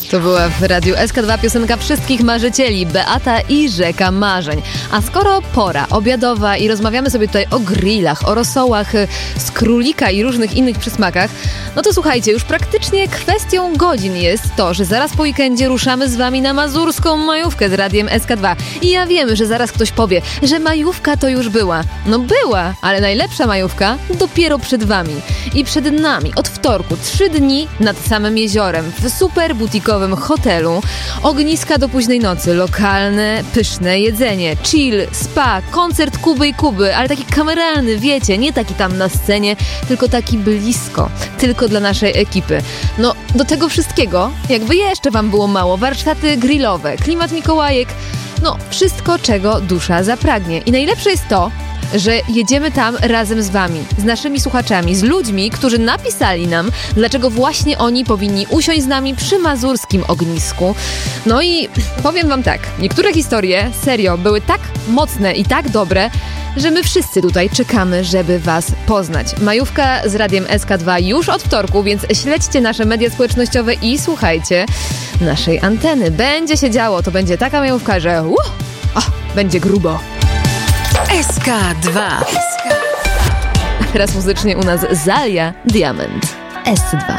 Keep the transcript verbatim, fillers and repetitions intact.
To była w Radiu S K dwa piosenka wszystkich marzycieli, Beata i Rzeka Marzeń. A skoro pora obiadowa i rozmawiamy sobie tutaj o grillach, o rosołach z królika i różnych innych przysmakach, no to słuchajcie, już praktycznie kwestią godzin jest to, że zaraz po weekendzie ruszamy z wami na mazurską majówkę z Radiem S K dwa. I ja wiem, że zaraz ktoś powie, że majówka to już była. No była, ale najlepsza majówka dopiero przed wami. I przed nami od wtorku trzy dni nad samym jeziorem w super butikowym hotelu, ogniska do późnej nocy, lokalne, pyszne jedzenie, chill, spa, koncert Kuby i Kuby, ale taki kameralny, wiecie, nie taki tam na scenie, tylko taki blisko, tylko dla naszej ekipy. No, do tego wszystkiego, jakby jeszcze wam było mało, warsztaty grillowe, klimat Mikołajek, no, wszystko, czego dusza zapragnie. I najlepsze jest to, że jedziemy tam razem z wami, z naszymi słuchaczami, z ludźmi, którzy napisali nam, dlaczego właśnie oni powinni usiąść z nami przy mazurskim ognisku. No i powiem wam tak, niektóre historie, serio, były tak mocne i tak dobre, że my wszyscy tutaj czekamy, żeby was poznać. Majówka z Radiem S K dwa już od wtorku, więc śledźcie nasze media społecznościowe i słuchajcie naszej anteny. Będzie się działo, to będzie taka majówka, że uh, oh, będzie grubo. S K dwa. Teraz muzycznie u nas Zalia Diament. S dwa.